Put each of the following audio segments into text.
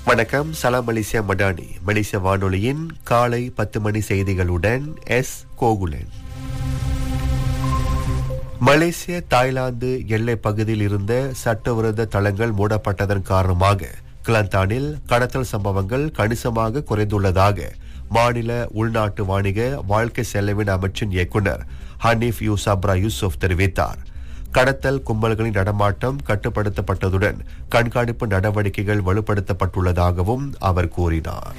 வணக்கம். சலாம் மலேசியா மடானி மலேசிய வானொலியின் காலை 10 மணி செய்திகளுடன் கோகுலன். மலேசிய தாய்லாந்து எல்லை பகுதியில் இருந்த சட்டவிரோத தளங்கள் மூடப்பட்டதன் காரணமாக கிளந்தானில் கடத்தல் சம்பவங்கள் கணிசமாக குறைந்துள்ளதாக மாநில உள்நாட்டு வாணிக வாழ்க்கை செலவின அமைச்சின் இயக்குநர் ஹனீஃப் யூசப்ரா யூசுப் தெரிவித்தார். கடத்தல் கும்பல்களின் நடமாட்டம் கட்டுப்படுத்தப்பட்டதுடன் கண்காணிப்பு நடவடிக்கைகள் வலுப்படுத்தப்பட்டுள்ளதாகவும் அவர் கூறினார்.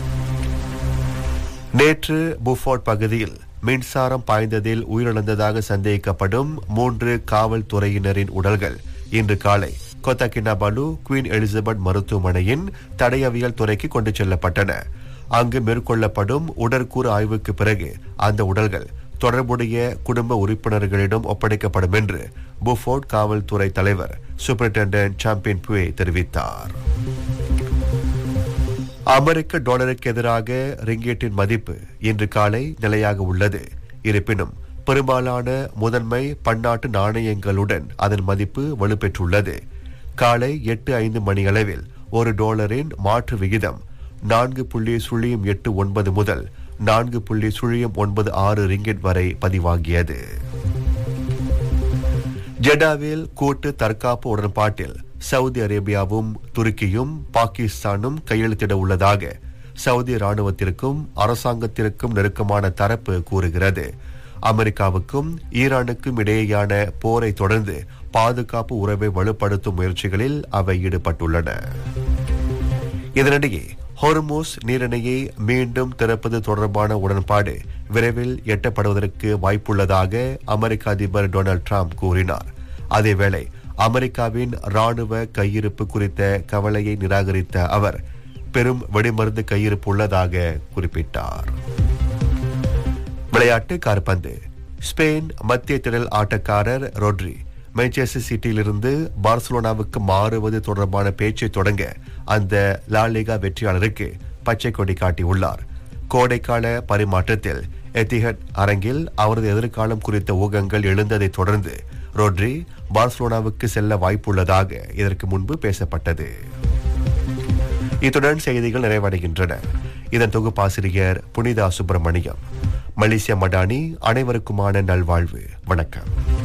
நேற்று புஃபோர்ட் பகுதியில் மின்சாரம் பாய்ந்ததில் உயிரிழந்ததாக சந்தேகிக்கப்படும் 3 காவல்துறையினரின் உடல்கள் இன்று காலை கோத்தா கினாபாலு குவீன் எலிசபெத் மருத்துவமனையின் தடயவியல் துறைக்கு கொண்டு செல்லப்பட்டன. அங்கு மேற்கொள்ளப்படும் உடற்கூறு ஆய்வுக்கு பிறகு அந்த உடல்கள் தொடர்புடைய குடும்ப உறுப்பினர்களிடம் ஒப்படைக்கப்படும் என்று புஃபோர்ட் காவல்துறை தலைவர் சூப்பரிண்டென்டன்ட் சாம்பியன் புவே தெரிவித்தார். அமெரிக்க டாலருக்கு எதிராக ரிங்கேட்டின் மதிப்பு இன்று காலை நிலையாக உள்ளது. இருப்பினும் பெரும்பாலான முதன்மை பன்னாட்டு நாணயங்களுடன் அதன் மதிப்பு வலுப்பெற்றுள்ளது. காலை 8:05 மணியளவில் ஒரு டாலரின் மாற்று விகிதம் 4.09 முதல் 4.96 ரிங்கெட் வரை பதிவாகியது. ஜெடாவில் கூட்டு தற்காப்பு உடன்பாட்டில் சவுதி அரேபியாவும் துருக்கியும் பாகிஸ்தானும் கையெழுத்திட உள்ளதாக சவுதி ராணுவத்திற்கும் அரசாங்கத்திற்கும் நெருக்கமான தரப்பு கூறுகிறது. அமெரிக்காவுக்கும் ஈரானுக்கும் இடையேயான போரை தொடர்ந்து பாதுகாப்பு உறவை வலுப்படுத்தும் முயற்சிகளில் அவை ஈடுபட்டுள்ளன. இதனிடையே ஹோர்மூஸ் நீரிணையை மீண்டும் திறப்பது தொடர்பான உடன்பாடு விரைவில் எட்டப்படுவதற்கு வாய்ப்புள்ளதாக அமெரிக்க அதிபர் டொனால்ட் ட்ரம்ப் கூறினார். அதேவேளை அமெரிக்காவின் ராணுவ கையிருப்பு குறித்த கவலையை நிராகரித்த அவர் பெரும் வெடிமருந்து கையிருப்பு உள்ளதாக குறிப்பிட்டார். விளையாட்டு கால்பந்து. ஸ்பெயின் மத்திய திடல் ஆட்டக்காரர் ரோட்ரி மான்செஸ்டர் சிட்டியிலிருந்து பார்சலோனாவுக்கு மாறுவது தொடர்பான பேச்சை தொடங்க அந்த லா லிகா வெற்றியாளருக்கு பச்சை கொடி காட்டியுள்ளார். கோடைக்கால பரிமாற்றத்தில் எத்திஹட் அரங்கில் அவரது எதிர்காலம் குறித்த ஊகங்கள் எழுந்ததை தொடர்ந்து ரோட்ரி பார்சலோனாவுக்கு செல்ல வாய்ப்புள்ளதாக இதற்கு முன்பு பேசப்பட்டது. இத்துடன் செய்திகள் நிறைவடைகின்றன. இதன் தொகுப்பாசிரியர் புனிதா சுப்பிரமணியம். மலேசியா மடானி. அனைவருக்குமான நல்வாழ்வு. வணக்கம்.